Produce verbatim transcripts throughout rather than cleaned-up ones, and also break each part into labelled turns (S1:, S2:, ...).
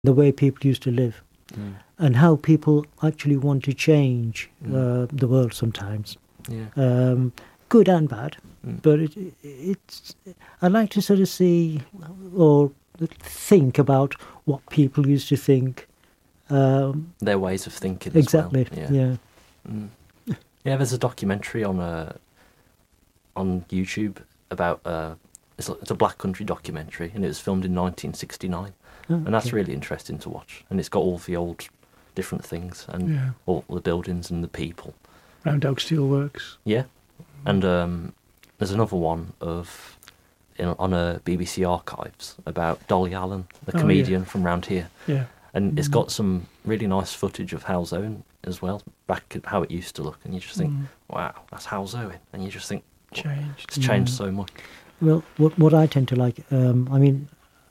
S1: the way people used to live, mm. and how people actually want to change mm. uh, the world sometimes.
S2: Yeah.
S1: Um, good and bad, mm. but it, it's. I like to sort of see or think about what people used to think. Um,
S2: Their ways of thinking.
S1: Exactly.
S2: As well.
S1: Yeah.
S2: Yeah. Mm. Yeah. There's a documentary on uh, on YouTube about uh, it's a, it's a Black Country documentary, and it was filmed in nineteen sixty-nine, oh, and that's okay. really interesting to watch. And it's got all the old different things and yeah. all the buildings and the people.
S3: Round Oak Steelworks.
S2: Yeah, and um, there's another one of you know, on a B B C Archives about Dolly Allen, the
S3: oh,
S2: comedian
S3: yeah.
S2: from round here.
S3: Yeah.
S2: And
S3: mm.
S2: it's got some really nice footage of Halesowen as well, back at how it used to look. And you just think, mm. wow, that's Halesowen. And you just think,
S3: changed.
S2: It's changed
S1: mm.
S2: so much.
S1: Well, what, what I tend to like, um, I mean,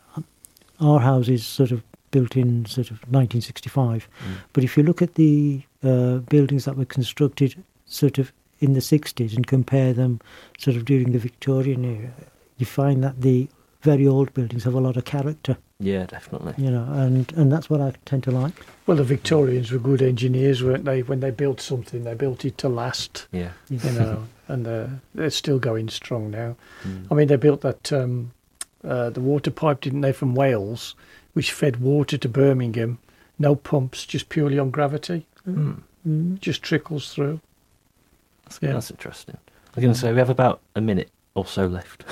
S1: our house is sort of built in sort of nineteen sixty-five. Mm. But if you look at the uh, buildings that were constructed sort of in the sixties and compare them sort of during the Victorian era, you find that the very old buildings have a lot of character.
S2: Yeah, definitely.
S1: You know, and, and that's what I tend to like.
S3: Well, the Victorians were good engineers, weren't they? When they built something, they built it to last.
S2: Yeah.
S3: You know, and uh, they're still going strong now.
S2: Mm.
S3: I mean, they built that, um, uh, the water pipe, didn't they, from Wales, which fed water to Birmingham. No pumps, just purely on gravity.
S2: Mm.
S3: Mm. Just trickles through.
S2: That's, yeah. that's interesting. I was going to say, we have about a minute or so left.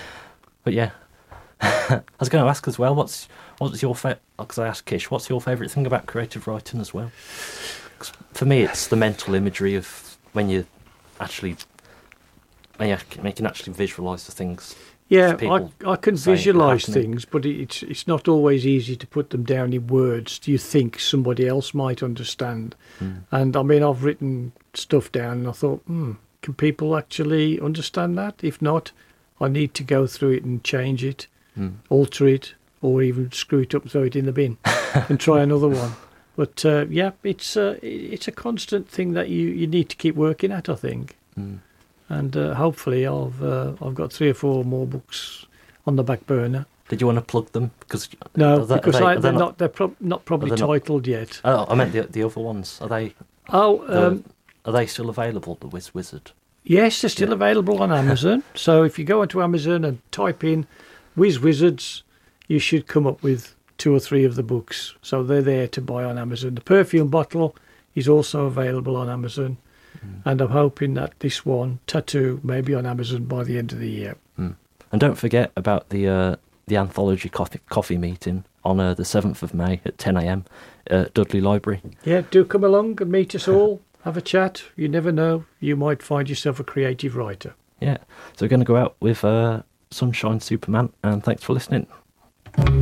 S2: But yeah. I was going to ask as well, what's what's your fa- because I asked Kish, what's your favourite thing about creative writing as well? 'Cause for me, it's the mental imagery of when you actually when you can actually visualise the things.
S3: Yeah, I I can visualise things, but it's it's not always easy to put them down in words. Do you think somebody else might understand?
S2: Mm.
S3: And I mean, I've written stuff down, and I thought, hmm, can people actually understand that? If not, I need to go through it and change it.
S2: Mm.
S3: Alter it, or even screw it up and throw it in the bin and try another one. But uh, yeah, it's uh, it's a constant thing that you, you need to keep working at, I think.
S2: Mm.
S3: And uh, hopefully, I've uh, I've got three or four more books on the back burner.
S2: Did you want to plug them? Because
S3: no,
S2: they,
S3: because
S2: they,
S3: I, they're
S2: not,
S3: not they're pro- not probably titled
S2: not,
S3: yet.
S2: Oh, I meant the the other ones. Are they?
S3: Oh, um,
S2: the, are they still available? The Wiz Wizard.
S3: Yes, they're still yeah. available on Amazon. So if you go onto Amazon and type in Wiz Wizards, you should come up with two or three of the books. So they're there to buy on Amazon. The perfume bottle is also available on Amazon. Mm. And I'm hoping that this one, Tattoo, may be on Amazon by the end of the year.
S2: Mm. And don't forget about the uh, the anthology coffee, coffee meeting on uh, the seventh of May at ten a.m. at Dudley Library.
S3: Yeah, do come along and meet us all. Have a chat. You never know. You might find yourself a creative writer.
S2: Yeah. So we're going to go out with uh, Sunshine Superman, and thanks for listening.